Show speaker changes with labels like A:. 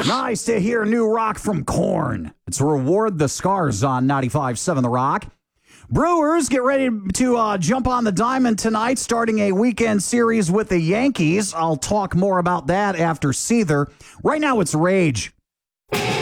A: Nice to hear new rock from Korn. It's Reward the Scars on 95.7 The Rock. Brewers get ready to jump on the diamond tonight, starting a weekend series with the Yankees. I'll talk more about that after Seether. Right now, it's Rage.